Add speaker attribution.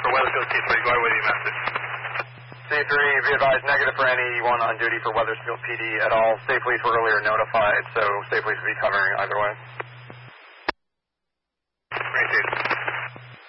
Speaker 1: Weathersfield C3, go ahead with your message.
Speaker 2: C3, be advised, negative for anyone on duty for Weathersfield PD at all. State police were earlier notified, so state police will be covering either way.